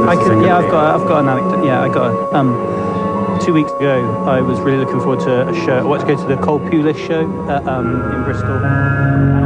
I this could, thing yeah, gonna I've got an anecdote. Yeah, I got a, 2 weeks ago. I was really looking forward to a show. I wanted to go to the Cole Pulis show in Bristol.